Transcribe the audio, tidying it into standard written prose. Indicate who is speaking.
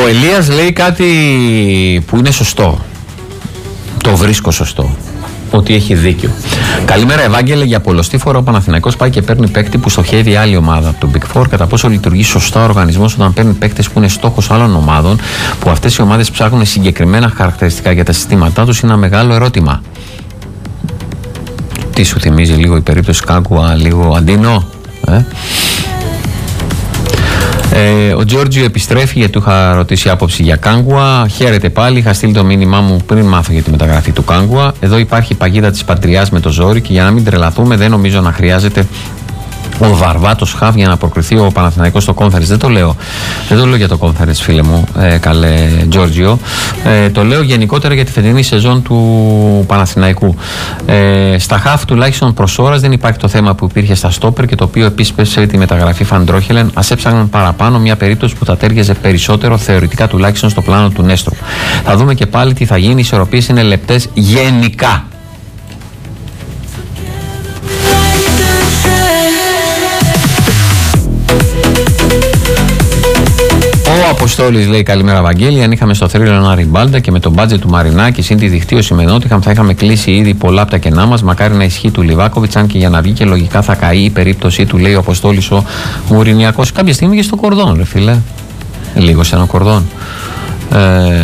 Speaker 1: Ηλίας λέει κάτι που είναι σωστό. Το βρίσκω σωστό. Ότι έχει δίκιο. Καλημέρα, Ευάγγελε. Για πολλοστή φορά ο Παναθηναϊκός πάει και παίρνει παίκτη που στοχεύει άλλη ομάδα από τον Big Four. Κατά πόσο λειτουργεί σωστά ο οργανισμός όταν παίρνει παίκτες που είναι στόχος άλλων ομάδων, που αυτές οι ομάδες ψάχνουν συγκεκριμένα χαρακτηριστικά για τα συστήματά τους, είναι ένα μεγάλο ερώτημα. Τι σου θυμίζει λίγο η περίπτωση Κάγκουα, λίγο Αντίνο, Ο Τζόρτζιο επιστρέφει, γιατί του είχα ρωτήσει άποψη για Κάγκουα. Χαίρετε πάλι. Είχα στείλει το μήνυμά μου πριν μάθω για τη μεταγραφή του Κάγκουα. Εδώ υπάρχει η παγίδα της πατριάς με το ζόρι και για να μην τρελαθούμε, δεν νομίζω να χρειάζεται ο βαρβάτος χαβ για να προκριθεί ο Παναθηναϊκός στο Conference. Δεν το λέω για το Conference, φίλε μου, καλέ Τζόρτζιο. Το λέω γενικότερα για τη φετινή σεζόν του Παναθηναϊκού. Στα χαβ τουλάχιστον προς ώρας δεν υπάρχει το θέμα που υπήρχε στα στόπερ και το οποίο επίσης πέσε τη μεταγραφή Φαντρόχελεν. Ας έψαχναν παραπάνω μια περίπτωση που θα τέριαζε περισσότερο, θεωρητικά τουλάχιστον, στο πλάνο του Νέστρου. Θα δούμε και πάλι τι θα γίνει. Οι ισορροπίες είναι λεπτές γενικά. Ο Αποστόλης λέει καλημέρα, Βαγγέλη. Αν είχαμε στο θρύλο ένα Ριμπάλντα και με τον μπάτζετ του Μαρινάκη συν τη δικτύωση με Νότιχαμ, θα είχαμε κλείσει ήδη πολλά από τα κενά μας. Μακάρι να ισχύει του Λιβάκοβιτς, αν και για να βγει και λογικά θα καεί η περίπτωσή του, λέει ο Αποστόλης ο Μουρινιακός. Κάποια στιγμή και στο κορδόν, ρε φίλε. Λίγο σε ένα κορδόν.